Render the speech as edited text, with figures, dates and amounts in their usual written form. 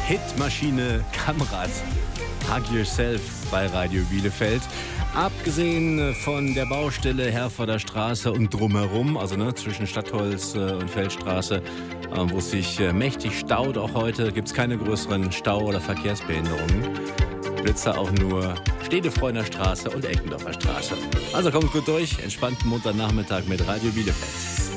Hitmaschine Kamrad. Hug Yourself bei Radio Bielefeld. Abgesehen von der Baustelle Herforder Straße und drumherum, also zwischen Stadtholz und Feldstraße, wo es sich mächtig staut, auch heute gibt es keine größeren Stau- oder Verkehrsbehinderungen. Blitzer auch nur Stedefreuner Straße und Eckendorfer Straße. Also kommt gut durch, entspannten Montagnachmittag mit Radio Bielefeld.